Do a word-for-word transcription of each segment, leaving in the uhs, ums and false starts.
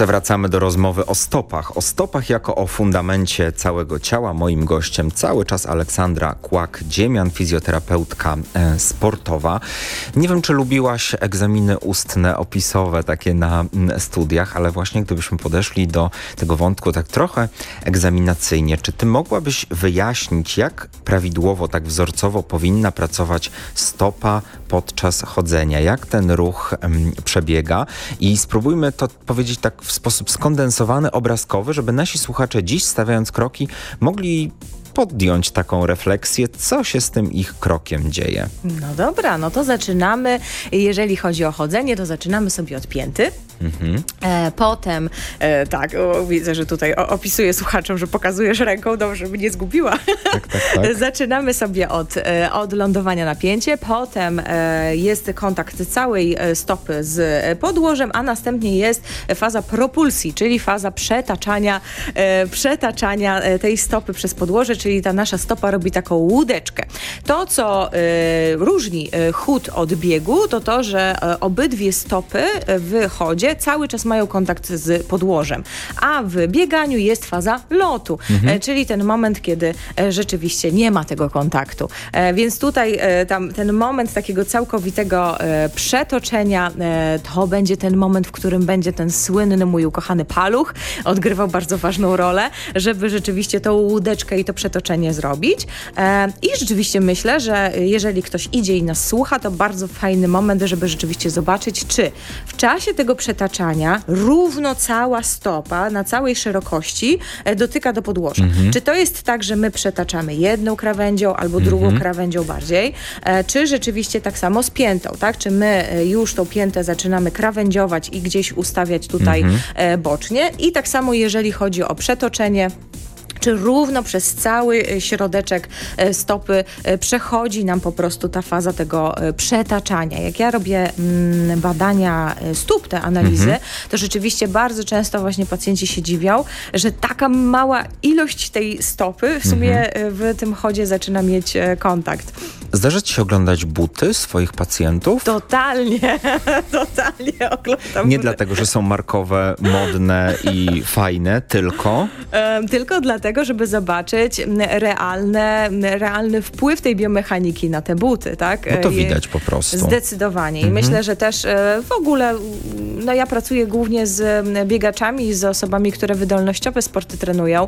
wkrótce wracamy do rozmowy o stopach. O stopach jako o fundamencie całego ciała. Moim gościem cały czas Aleksandra Kłak-Dziemian, fizjoterapeutka e, sportowa. Nie wiem, czy lubiłaś egzaminy ustne, opisowe, takie na m, studiach, ale właśnie gdybyśmy podeszli do tego wątku tak trochę egzaminacyjnie, czy ty mogłabyś wyjaśnić, jak prawidłowo, tak wzorcowo powinna pracować stopa podczas chodzenia? Jak ten ruch m, przebiega? I spróbujmy to powiedzieć tak w sposób skondensowany, obrazkowy, żeby nasi słuchacze dziś, stawiając kroki, mogli podjąć taką refleksję, co się z tym ich krokiem dzieje. No dobra, no to zaczynamy. Jeżeli chodzi o chodzenie, to zaczynamy sobie od pięty. Mhm. E, potem, e, tak, o, widzę, że tutaj o, opisuję słuchaczom, że pokazujesz ręką, dobrze, żeby nie zgubiła. Tak, tak, tak. Zaczynamy sobie od, e, od lądowania na pięcie, potem e, jest kontakt całej stopy z podłożem, a następnie jest faza propulsji, czyli faza przetaczania, e, przetaczania tej stopy przez podłoże, czyli ta nasza stopa robi taką łódeczkę. To, co y, różni y, chód od biegu, to to, że y, obydwie stopy w chodzie cały czas mają kontakt z podłożem, a w bieganiu jest faza lotu, mhm. y, czyli ten moment, kiedy y, rzeczywiście nie ma tego kontaktu. Y, więc tutaj y, tam, ten moment takiego całkowitego y, przetoczenia, y, to będzie ten moment, w którym będzie ten słynny, mój ukochany paluch odgrywał bardzo ważną rolę, żeby rzeczywiście tą łódeczkę i to przetoczenie zrobić. E, I rzeczywiście myślę, że jeżeli ktoś idzie i nas słucha, to bardzo fajny moment, żeby rzeczywiście zobaczyć, czy w czasie tego przetaczania równo cała stopa na całej szerokości e, dotyka do podłoża. Mhm. Czy to jest tak, że my przetaczamy jedną krawędzią albo mhm. drugą krawędzią bardziej, e, czy rzeczywiście tak samo z piętą, tak? Czy my już tą piętę zaczynamy krawędziować i gdzieś ustawiać tutaj mhm. e, bocznie. I tak samo jeżeli chodzi o przetoczenie, czy równo przez cały środeczek stopy przechodzi nam po prostu ta faza tego przetaczania. Jak ja robię mm, badania stóp, te analizy, mhm. to rzeczywiście bardzo często właśnie pacjenci się dziwią, że taka mała ilość tej stopy w sumie mhm. w tym chodzie zaczyna mieć kontakt. Zdarza ci się oglądać buty swoich pacjentów? Totalnie, totalnie oglądam. Nie dlatego, że są markowe, modne i fajne, tylko? Um, tylko dlatego, żeby zobaczyć realne, realny wpływ tej biomechaniki na te buty, tak? No to widać po prostu. Zdecydowanie. I mhm. myślę, że też w ogóle, no ja pracuję głównie z biegaczami, z osobami, które wydolnościowe sporty trenują,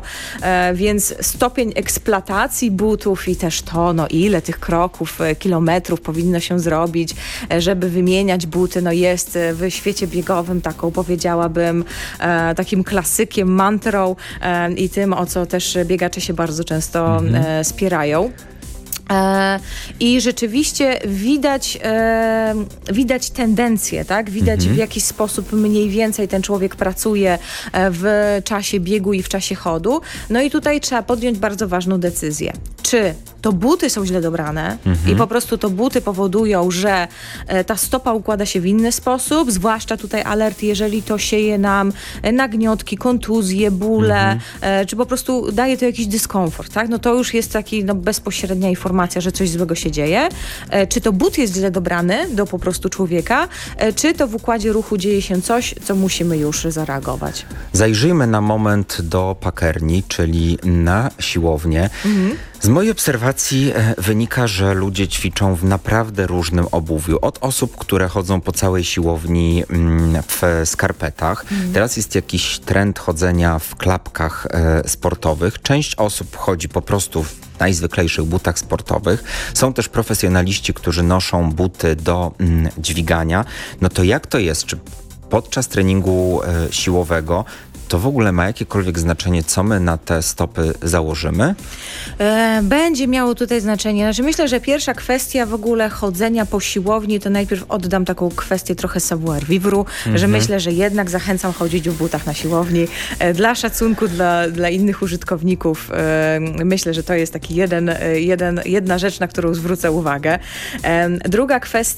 więc stopień eksploatacji butów i też to, no ile tych kroków, kilometrów powinno się zrobić, żeby wymieniać buty, no jest w świecie biegowym taką, powiedziałabym, takim klasykiem, mantrą i tym, o co też biegacze się bardzo często mhm. e, spierają. E, I rzeczywiście widać, e, widać tendencje, tak? Widać mhm. w jaki sposób mniej więcej ten człowiek pracuje w czasie biegu i w czasie chodu. No i tutaj trzeba podjąć bardzo ważną decyzję. Czy to buty są źle dobrane mhm. i po prostu to buty powodują, że e, ta stopa układa się w inny sposób, zwłaszcza tutaj alert, jeżeli to sieje nam nagniotki, kontuzje, bóle, mhm. e, czy po prostu daje to jakiś dyskomfort, tak? No to już jest taki no, bezpośrednia informacja, że coś złego się dzieje. E, czy to but jest źle dobrany do po prostu człowieka, e, czy to w układzie ruchu dzieje się coś, co musimy już zareagować. Zajrzyjmy na moment do pakerni, czyli na siłownię. Mhm. Z mojej obserwacji wynika, że ludzie ćwiczą w naprawdę różnym obuwiu. Od osób, które chodzą po całej siłowni w skarpetach. Mm. Teraz jest jakiś trend chodzenia w klapkach e, sportowych. Część osób chodzi po prostu w najzwyklejszych butach sportowych. Są też profesjonaliści, którzy noszą buty do mm, dźwigania. No to jak to jest? Czy podczas treningu e, siłowego to w ogóle ma jakiekolwiek znaczenie, co my na te stopy założymy? E, będzie miało tutaj znaczenie. Znaczy myślę, że pierwsza kwestia w ogóle chodzenia po siłowni, to najpierw oddam taką kwestię trochę savoir vivre, mm-hmm. że myślę, że jednak zachęcam chodzić w butach na siłowni. E, dla szacunku dla, dla innych użytkowników e, myślę, że to jest taki jeden, jeden, jedna rzecz, na którą zwrócę uwagę. E, druga kwestia